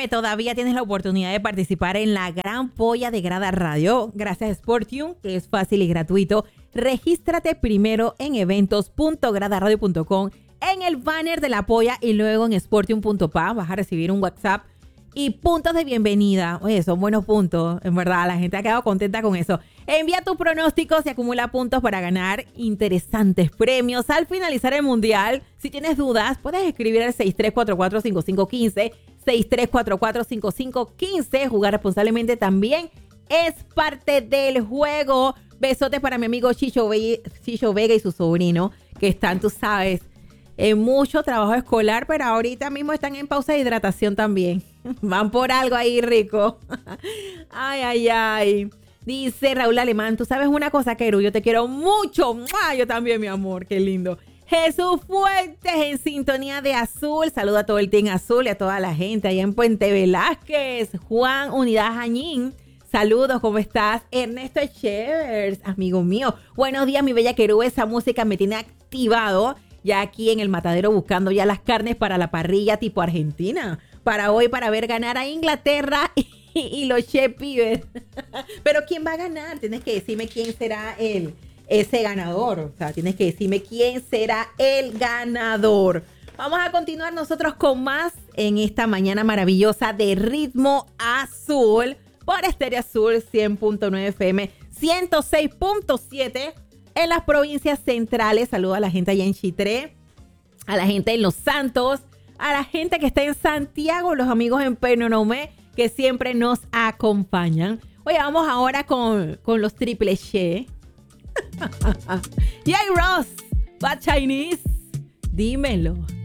que todavía tienes la oportunidad de participar en la gran polla de Grada Radio gracias a Sportium, que es fácil y gratuito. Regístrate primero en eventos.gradaradio.com, en el banner de la polla y luego en sportium.pa. Vas a recibir un WhatsApp y puntos de bienvenida. Oye, son buenos puntos, en verdad. La gente ha quedado contenta con eso. Envía tus pronósticos y acumula puntos para ganar interesantes premios al finalizar el mundial. Si tienes dudas, puedes escribir al 6344-5515, 6344-5515. Jugar responsablemente también es parte del juego. Besotes para mi amigo Chicho Vega y su sobrino, que están, tú sabes, en mucho trabajo escolar, pero ahorita mismo están en pausa de hidratación también. Van por algo ahí rico. Ay, ay, ay. Dice Raúl Alemán, tú sabes una cosa, Keru, yo te quiero mucho. ¡Mua! Yo también, mi amor, qué lindo. Jesús Fuentes en sintonía de Azul. Saluda a todo el team Azul y a toda la gente allá en Puente Velázquez. Juan Unidad Jañín. Saludos, ¿cómo estás? Ernesto Echevers, amigo mío. Buenos días, mi bella Keru. Esa música me tiene activado ya aquí en el matadero buscando ya las carnes para la parrilla tipo Argentina. Para hoy, para ver ganar a Inglaterra y los Chef Pibes. Pero ¿quién va a ganar? Tienes que decirme quién será ese ganador. O sea, tienes que decirme quién será el ganador. Vamos a continuar nosotros con más en esta mañana maravillosa de Ritmo Azul por Estéreo Azul 100.9 FM, 106.7 en las provincias centrales. Saludo a la gente allá en Chitré, a la gente en Los Santos, a la gente que está en Santiago, los amigos en Penonomé que siempre nos acompañan. Oye, vamos ahora con los Triple Che. Jay Ross, Bad Chinese, dímelo.